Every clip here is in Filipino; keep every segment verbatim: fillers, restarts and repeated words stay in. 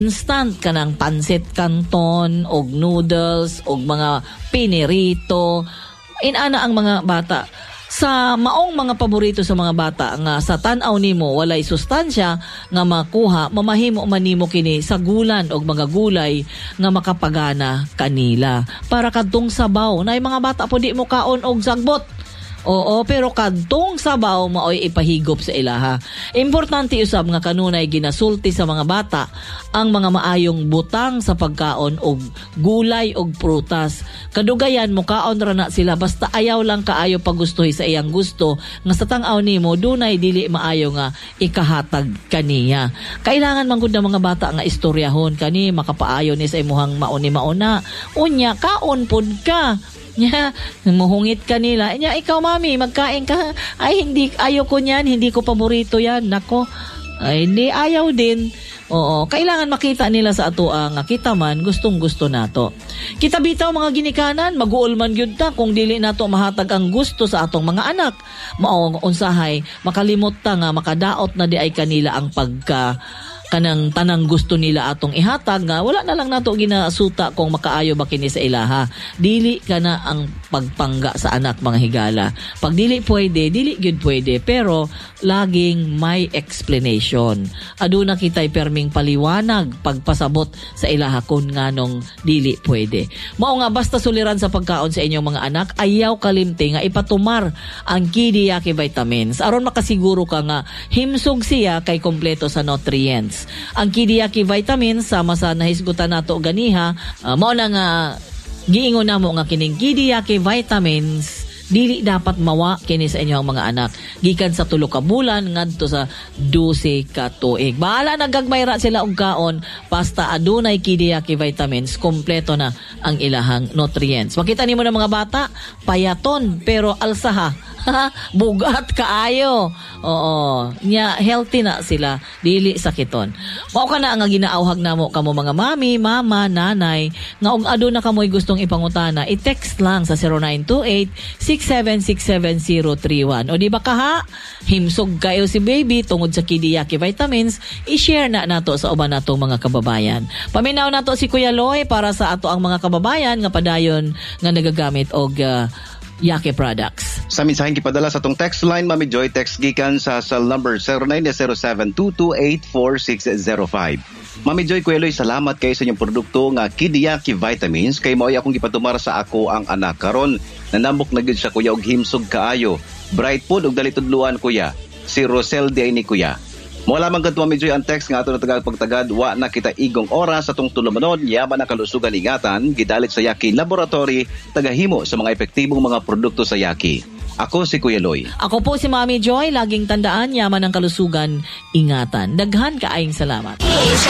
instant ka ng pansit canton og noodles og mga pinirito. Inana ang mga bata sa maong mga paborito sa mga bata nga sa tan-aw nimo walay sustansya nga makuha, mamahimo man nimo kini sa gulan og mga gulay nga makapagana kanila para kadtong sabaw. Nay mga bata po di mo kaon og sagbot. Oo, pero kadtong sabaw maoy ipahigop sa ilaha. Importante usab nga kanunay ginasulti sa mga bata ang mga maayong butang sa pagkaon og gulay og prutas. Kadugayan mo kaon ra na sila basta ayaw lang kaayo pagustohi sa iyang gusto nga sa tang-aw nimo dunay dili maayo nga ikahatag kaniya. Kailangan man gud ng mga bata nga istoryahon kani makapaayo ni sa imuhang mauni mauna. Unya kaon pud ka. Nya, muhungit ka nila. Nya, ikaw mami, magkain ka. Ay, hindi, ayaw ko niyan. Hindi ko paborito yan. Nako, ay, hindi, ayaw din. Oo, kailangan makita nila sa ato ang nga kita man, gustong gusto nato. Kita bitaw mga ginikanan, mag-uol man gyud ta kung dili nato mahatag ang gusto sa atong mga anak. Mao unsahay, makalimot ta nga makadaot na di ay kanila ang pagka kanang tanang gusto nila atong ihatag nga wala na lang nato ginasuta kung makaayo ba kini sa ilaha. Dili kana ang pagpangga sa anak mga higala. Pag dili pwede, dili gyud pwede, pero laging may explanation. Aduna kitay perming paliwanag pagpasabot sa ilaha kung nganong dili pwede. Mao nga basta suliran sa pagkaon sa inyong mga anak, ayaw kalimti nga ipatumar ang Kidiyaki vitamins aron makasiguro ka nga himsog siya kay kompleto sa nutrients. Ang Kidiyaki vitamins sama sa nahisgutan nato ganiha, uh, mao na nga giingon namo nga kining Kidiyaki vitamins dili dapat mawa kini sa inyong mga anak gikan sa tulo ka bulan ngadto sa dose ka tuig. Bahala na gagmayra sila og kaon basta adunay Kidiyaki vitamins, kompleto na ang ilahang nutrients. Makita nimo na mga bata, payaton pero alsaha. Bugat kaayo. Oo, nya healthy na sila, dili sakiton. Mao kana ang ginaawhag namo kamo mga mami, mama, nanay nga og aduna kamoy gustong ipangutana, i-text lang sa zero nine two eight six seven six seven zero three one. O di ba kaha, himsog kayo si baby tungod sa Kidiyaki vitamins, i-share na nato sa uban natong mga kababayan. Paminaw nato si Kuya Loy para sa ato ang mga kababayan nga padayon nga nagagamit og uh, Yaki products. Sa mensaheng gipadala sa tong text line, Mami Joy, text gikan sa cell number zero nine zero seven two two eight four six zero five. Mami Joy, Kuya Loy, salamat kayo sa inyong produkto nga Kidiyaki vitamins kay maoy akong gipatumar sa ako ang anak karon. Nanambok na gyud siya kuya og himsog kaayo. Bright pod og dalitudluan kuya. Si Rosel di ay ni kuya. Mo lamang kadto Mami Joy ang text nga ato na tagal pagtagad wa na kita igong oras sa tong tulumanon yaman na kalusugan ingatan gidalit sa Yaki Laboratory tagahimo sa mga epektibong mga produkto sa Yaki. Ako si Kuya Loy. Ako po si Mami Joy, laging tandaan yaman ang kalusugan ingatan. Daghan kaayong salamat.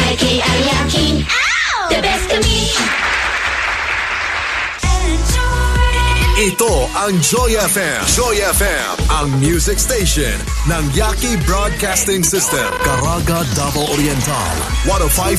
The best to me. Ito ang Joy F M. Joy F M, ang music station ng Yaki Broadcasting System. Caraga, Davao Oriental. one oh five